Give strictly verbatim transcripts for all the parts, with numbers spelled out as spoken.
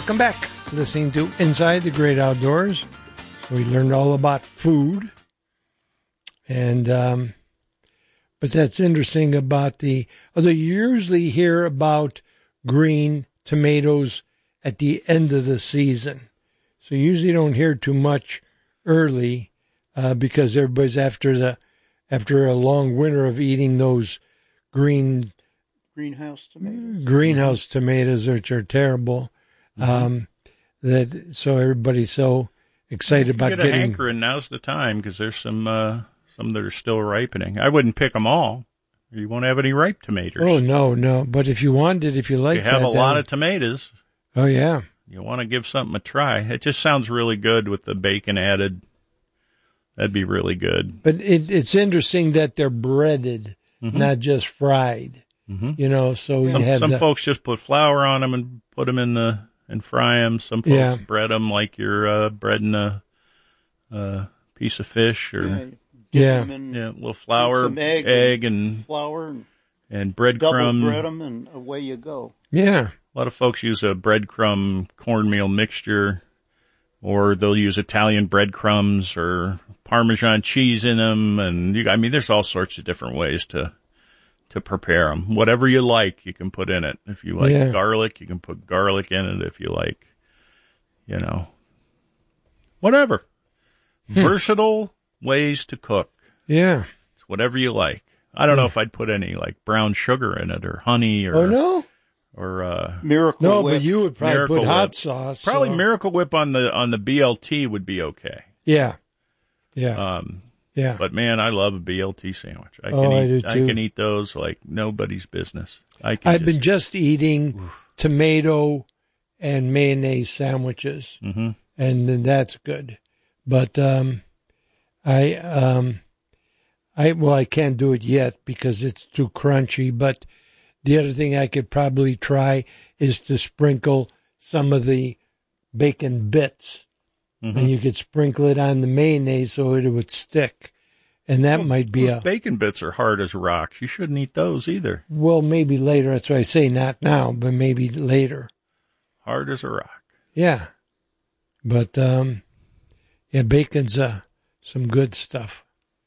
Welcome back. Listening to Inside the Great Outdoors. We learned all about food. And, um, but that's interesting about the, although you usually hear about green tomatoes at the end of the season. So you usually don't hear too much early, uh, because everybody's after the, after a long winter of eating those green, greenhouse tomatoes, greenhouse mm-hmm. tomatoes, which are terrible. Mm-hmm. Um, that, so everybody's so excited if you about get getting. a hankering, now's the time, because there's some, uh, some that are still ripening. I wouldn't pick them all. You won't have any ripe tomatoes. Oh, no, no. But if you wanted, if you like you have that, a lot then, of tomatoes. Oh, yeah. You want to give something a try. It just sounds really good with the bacon added. That'd be really good. But it, it's interesting that they're breaded, mm-hmm. not just fried. Mm-hmm. You know, so some, you have some the, folks just put flour on them and put them in the and fry them. Some folks yeah. bread them like you're uh, breading a uh, piece of fish or yeah, yeah, yeah a little flour, some egg, egg and, and flour and, and breadcrumb. Double bread them and away you go. Yeah, a lot of folks use a breadcrumb cornmeal mixture, or they'll use Italian breadcrumbs or Parmesan cheese in them, and you, I mean, there's all sorts of different ways to. to prepare them. Whatever you like, you can put in it. If you like yeah. garlic, you can put garlic in it. If you like, you know, whatever. Hmm. Versatile ways to cook. Yeah. It's whatever you like. I don't yeah. know if I'd put any, like, brown sugar in it or honey or... Oh, no? Or, uh... Miracle no, Whip. but you would probably Miracle put hot Whip. sauce. Probably so. Miracle Whip on the on the B L T would be okay. Yeah. Yeah. Um... Yeah, but man, I love a B L T sandwich. I can oh, eat, I do too. I can eat those like nobody's business. I can I've just, been just eating oof. tomato and mayonnaise sandwiches, mm-hmm. and that's good. But um, I, um, I well, I can't do it yet because it's too crunchy. But the other thing I could probably try is to sprinkle some of the bacon bits. Mm-hmm. And you could sprinkle it on the mayonnaise so it would stick. And that well, might be those a... bacon bits are hard as rocks. You shouldn't eat those either. Well, maybe later. That's what I say. Not now, but maybe later. Hard as a rock. Yeah. But, um, yeah, bacon's uh, some good stuff.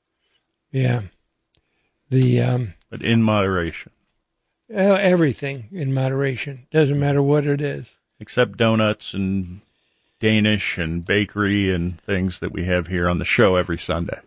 Yeah. The... Um, but in moderation. Uh, everything in moderation. Doesn't matter what it is. Except donuts and... Danish and bakery and things that we have here on the show every Sunday.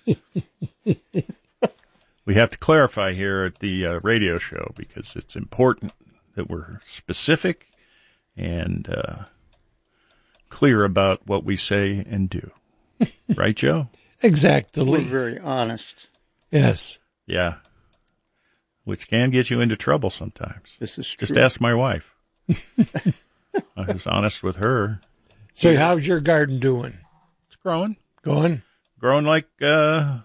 We have to clarify here at the uh, radio show because it's important that we're specific and uh, clear about what we say and do. Right, Joe? Exactly. We're very honest. Yes. Yeah. Which can get you into trouble sometimes. This is true. Just ask my wife. I was honest with her. So how's your garden doing? It's growing. Going? Growing like uh,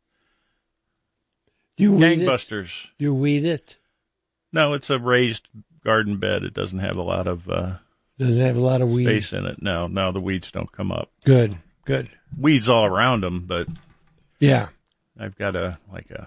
Do you weed gangbusters. It? Do you weed it? No, it's a raised garden bed. It doesn't have a lot of uh, doesn't have a lot of weeds. Space in it. No, no, the weeds don't come up. Good, good. Weeds all around them, but yeah, I've got a like a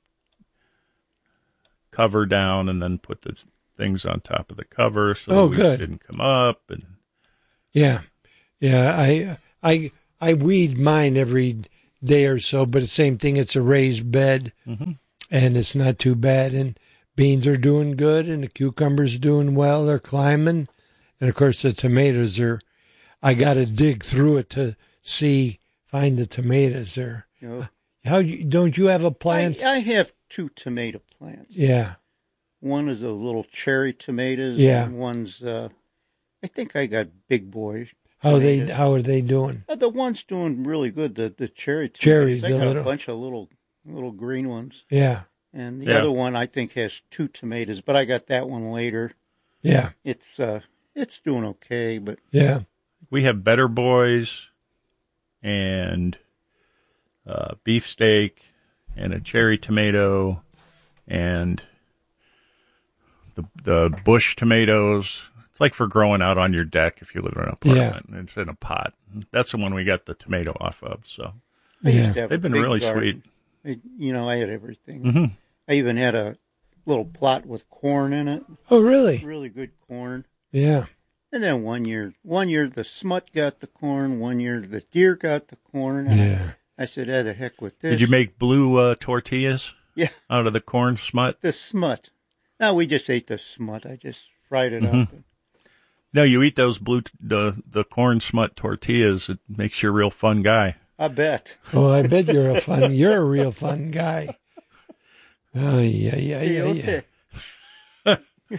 cover down and then put the things on top of the cover so oh, the weeds good. didn't come up. And yeah. Yeah, I I I weed mine every day or so, but the same thing. It's a raised bed, mm-hmm. and it's not too bad. And beans are doing good, and the cucumbers doing well. They're climbing, and of course the tomatoes are. I got to dig through it to see find the tomatoes there. Oh. How you, don't you have a plant? I, I have two tomato plants. Yeah, one is a little cherry tomatoes. Yeah, and one's. Uh, I think I got big boys. How they how are they doing? Uh, the one's doing really good. The the cherry cherries. I got little... a bunch of little little green ones. Yeah. And the yeah. other one I think has two tomatoes, but I got that one later. Yeah. It's uh it's doing okay, but yeah. We have Better Boys and uh, beefsteak and a cherry tomato and the the bush tomatoes. It's like for growing out on your deck if you live in an apartment. Yeah. It's in a pot. That's the one we got the tomato off of. So I yeah. used to have they've been really garden. Sweet. I, you know, I had everything. Mm-hmm. I even had a little plot with corn in it. Oh, really? Really good corn. Yeah. And then one year, one year the smut got the corn. One year the deer got the corn. And Yeah. I, I said, "Ah, the heck with this." Did you make blue uh, tortillas? Yeah. Out of the corn smut? The smut. No, we just ate the smut. I just fried it Mm-hmm. up. No, you eat those blue the the corn smut tortillas. It makes you a real fun guy. I bet. Oh, I bet you're a fun. You're a real fun guy. Oh yeah, yeah, yeah, yeah.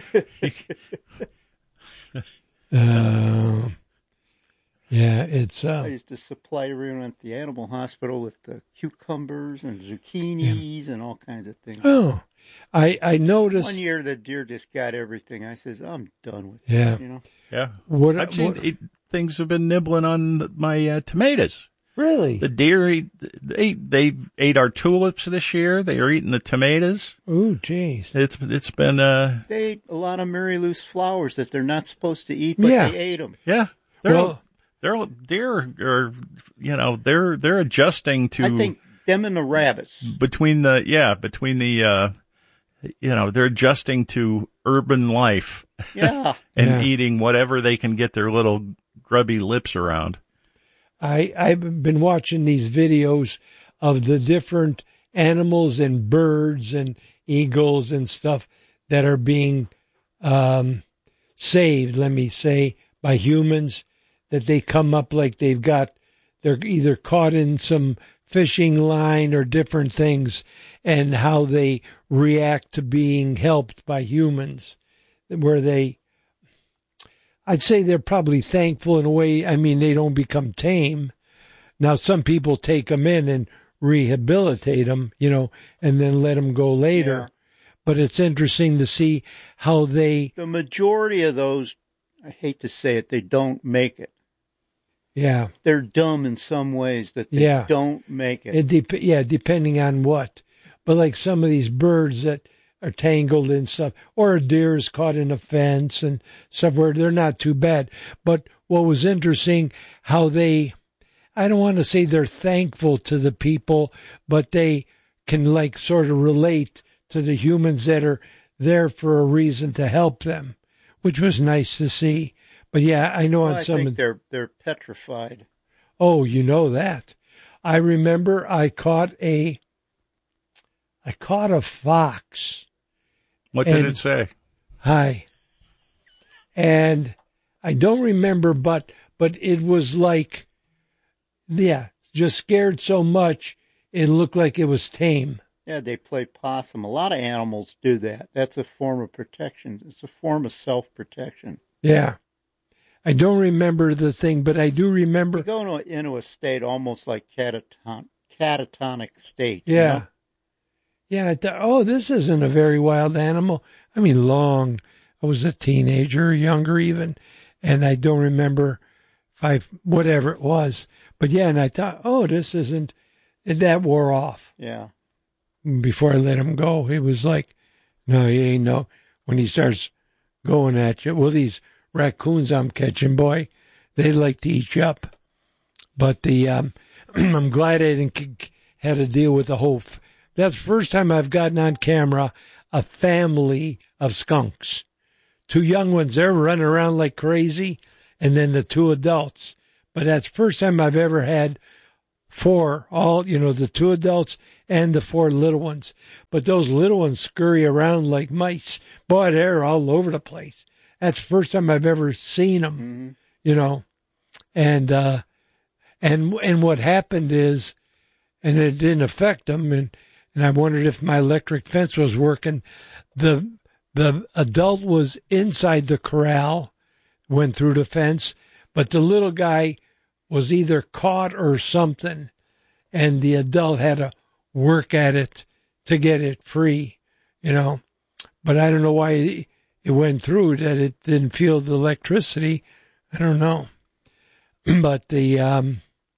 Uh, yeah, it's. I Uh, used to supply everyone at the animal hospital with the cucumbers and zucchinis and all kinds of things. oh, I I noticed. One year the deer just got everything. I says, "I'm done with Yeah. it." You know. Yeah. What, I've seen what- it, things have been nibbling on my uh, tomatoes. really? The deer, eat, they they ate our tulips this year. They are eating the tomatoes. Oh, jeez. It's it's been uh They ate a lot of Mary Lou's flowers that they're not supposed to eat, but Yeah. they ate them. yeah. They're Well- they're deer are you know they're they're adjusting to I think them and the rabbits. between the yeah between the uh you know they're adjusting to urban life Yeah. and Yeah. eating whatever they can get their little grubby lips around. I I've been watching these videos of the different animals and birds and eagles and stuff that are being um, saved. Let me say by humans, that they come up like they've got they're either caught in some fishing line or different things, and how they react to being helped by humans, where they. I'd say they're probably thankful in a way. I mean, they don't become tame. Now, some people take them in and rehabilitate them, you know, and then let them go later. Yeah. But it's interesting to see how they, The majority of those, I hate to say it, they don't make it. yeah, They're dumb in some ways that they Yeah. don't make it. it dep- yeah, depending on what. But like some of these birds that are tangled in stuff, or a deer is caught in a fence and stuff where they're not too bad. But what was interesting, how they, I don't want to say they're thankful to the people, but they can like sort of relate to the humans that are there for a reason to help them, which was nice to see. But yeah, I know Well, on I some think of, they're they're petrified. oh, you know that. I remember I caught a, I caught a fox. What did And- it say? Hi. And I don't remember, but but it was like, yeah, just scared so much it looked like it was tame. Yeah, they play possum. A lot of animals do that. That's a form of protection. It's a form of self-protection. Yeah. I don't remember the thing, but I do remember. You go into, into a state almost like cataton, catatonic state. you Yeah. know? Yeah. I thought, oh, this isn't a very wild animal. I mean, long. I was a teenager, younger even, and I don't remember if I, whatever it was. But yeah, and I thought, oh, this isn't, and that wore off. Yeah. Before I let him go, he was like, no, he ain't no, when he starts going at you. Well, these raccoons I'm catching, boy, they like to eat you up. But the, um, I'm glad I didn't c- had to deal with the whole, f- that's the first time I've gotten on camera a family of skunks. Two young ones, they're running around like crazy, and then the two adults. But that's the first time I've ever had four, all, you know, the two adults and the four little ones. But those little ones scurry around like mice. Boy, they're all over the place. That's the first time I've ever seen them, Mm-hmm. you know. And, uh, and, and what happened is, and it didn't affect them, and, and I wondered if my electric fence was working. The, the adult was inside the corral, went through the fence, but the little guy was either caught or something, and the adult had to work at it to get it free, you know. But I don't know why it, it went through, that it didn't feel the electricity. I don't know. But the, um,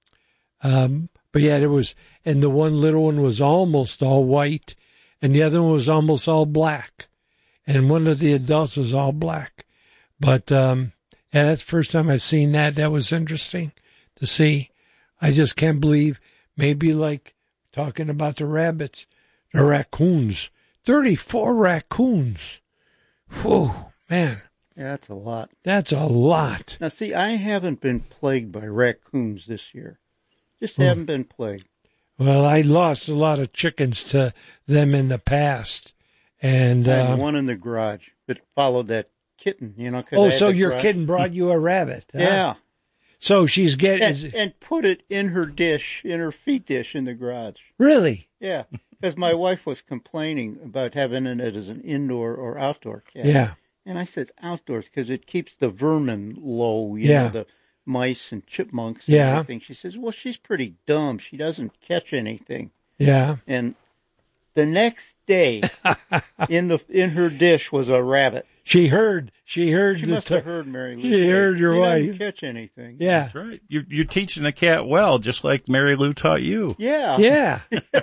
um, but yeah, it was, and the one little one was almost all white, and the other one was almost all black, and one of the adults was all black. But, um, yeah, that's the first time I've seen that. That was interesting to see. I just can't believe, maybe like talking about the rabbits, the raccoons, thirty-four raccoons. Whoa, man. Yeah, that's a lot. That's a lot. Now, see, I haven't been plagued by raccoons this year. Just Hmm. haven't been plagued. Well, I lost a lot of chickens to them in the past. And, I had um, one in the garage that followed that kitten, you know. 'Cause I oh, had so the your garage. kitten brought you a rabbit. Huh? Yeah. So she's getting, And, is, and put it in her dish, in her feed dish in the garage. really? Yeah. Because my wife was complaining about having it as an indoor or outdoor cat. Yeah. And I said outdoors because it keeps the vermin low, you Yeah. know, the mice and chipmunks and Yeah. everything. She says, well, she's pretty dumb. She doesn't catch anything. Yeah. And the next day, in the in her dish was a rabbit. She heard, she heard She the, must t- have heard Mary Lou she say, heard your he doesn't wife. catch anything. yeah. That's right. You're, you're teaching the cat well, just like Mary Lou taught you. Yeah. Yeah.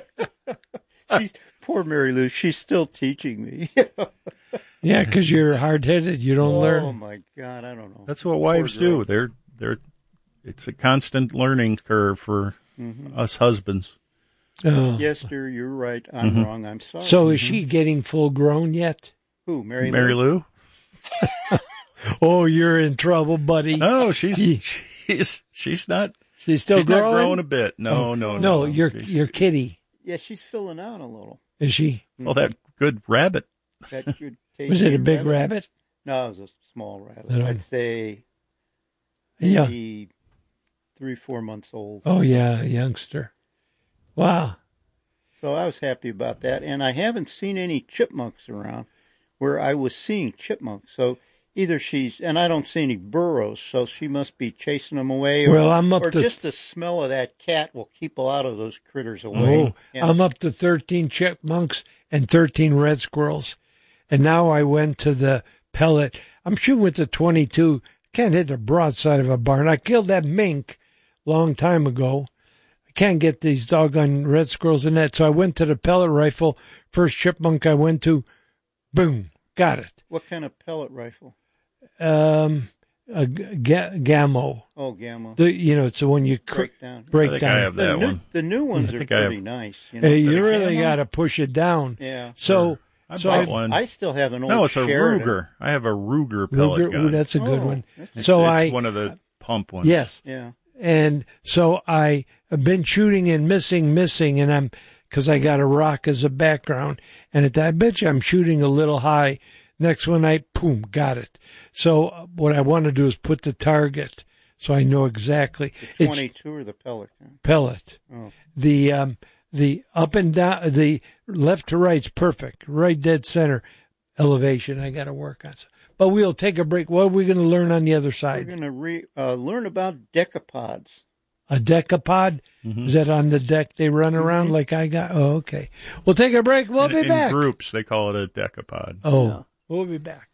She's, poor Mary Lou. She's still teaching me. Yeah, because you're hard headed. You don't Oh, learn. my God. I don't know. That's what wives girl. do. They're they're. It's a constant learning curve for Mm-hmm. us husbands. Oh. Yes, dear, you're right. I'm Mm-hmm. wrong. I'm sorry. So is she getting full grown yet? Who, Mary Lou? Mary Lou? Oh, you're in trouble, buddy. No, she's she's she's not. She's still she's not growing. growing a bit. No, no, no. no, your She's- your kitty. Yeah, she's filling out a little. Is she? Well, that good rabbit. That good Was it a tasty big rabbit? No, it was a small rabbit. Little- I'd say Yeah. maybe three, four months old. Oh yeah, a youngster. Wow. So I was happy about that. And I haven't seen any chipmunks around where I was seeing chipmunks. So either she's, and I don't see any burrows, so she must be chasing them away. Or, Well, I'm up or to- just the smell of that cat will keep a lot of those critters away. Oh, Yeah. I'm up to thirteen chipmunks and thirteen red squirrels. And now I went to the pellet. I'm shooting with the twenty-two. Can't hit the broadside of a barn. I killed that mink long time ago. I can't get these doggone red squirrels in that. So I went to the pellet rifle. First chipmunk I went to, boom, got it. What kind of pellet rifle? Um, a ga- Gammo. Oh, Gamma. The you know it's the one you cr- Break down. break I think down. I have The that new, one. the new ones I are think I have- pretty nice. You know, Hey, for you the really Gamma. got to push it down. Yeah. So I so bought I, one. I still have an old no, it's a Sheridan. Ruger. I have a Ruger pellet Ruger, gun. ooh, that's a good Oh, one. that's- So it's I one of the pump ones. yes. Yeah. And so I have been shooting and missing, missing, and I'm because I got a rock as a background, and at that, I bet you I'm shooting a little high. Next one I boom, got it. So uh, what I want to do is put the target, so I know exactly. The It's twenty-two or the pellet gun? pellet. Oh. The um the up and down, the left to right's perfect. Right dead center elevation. I got to work on. So, but we'll take a break. What are we going to learn on the other We're side? going to re, uh, learn about decapods. A decapod? Mhm. Is that on the deck they run around like I got? Oh, okay. We'll take a break. We'll in, be in back. groups, they call it a decapod. Oh, Yeah. we'll be back.